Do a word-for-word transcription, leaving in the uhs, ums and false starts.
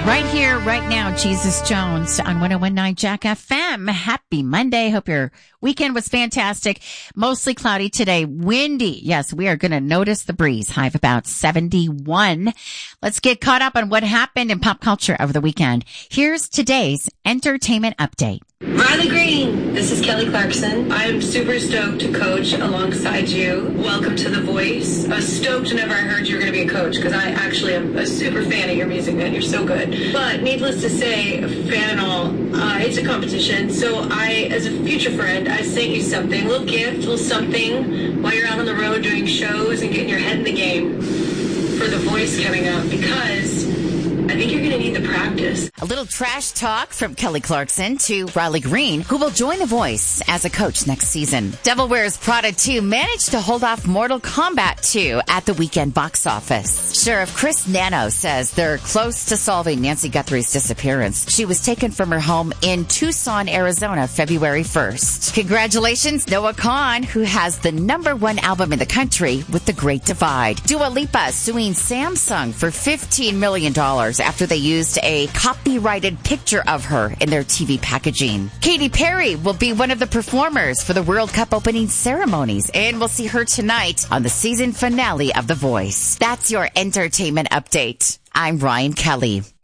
Right here, right now, Jesus Jones on one oh one point nine Jack F M. Happy Monday. Hope your weekend was fantastic. Mostly cloudy today. Windy. Yes, we are going to notice the breeze. High of about seventy-one. Let's get caught up on what happened in pop culture over the weekend. Here's today's entertainment update. Riley Green, this is Kelly Clarkson. I'm super stoked to coach alongside you. Welcome to The Voice. I was stoked whenever I heard you were going to be a coach because I actually am a super fan of your music, man. You're so good. But needless to say, fan and all, uh, it's a competition. So I, as a future friend, I sent you something, a little gift, a little something while you're out on the road doing shows and getting your head in the game for The Voice coming up because I think you're going to need the practice. A little trash talk from Kelly Clarkson to Riley Green, who will join The Voice as a coach next season. Devil Wears Prada two managed to hold off Mortal Kombat two at the weekend box office. Sheriff Chris Nano says they're close to solving Nancy Guthrie's disappearance. She was taken from her home in Tucson, Arizona, February first. Congratulations, Noah Kahan, who has the number one album in the country with The Great Divide. Dua Lipa suing Samsung for fifteen million dollars after they used a copyrighted picture of her in their T V packaging. Katy Perry will be one of the performers for the World Cup opening ceremonies, and we'll see her tonight on the season finale of The Voice. That's your entertainment update. I'm Ryan Kelly.